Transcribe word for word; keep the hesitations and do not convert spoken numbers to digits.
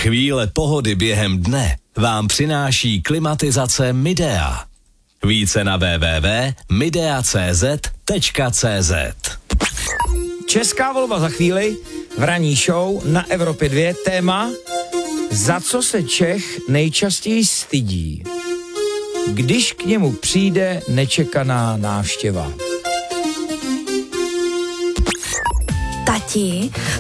Chvíle pohody během dne vám přináší klimatizace Midea. Více na w w w tečka midea tečka c z tečka c z. Česká volba za chvíli v ranní show na Evropě dva. Téma: za co se Čech nejčastěji stydí, když k němu přijde nečekaná návštěva. Tati,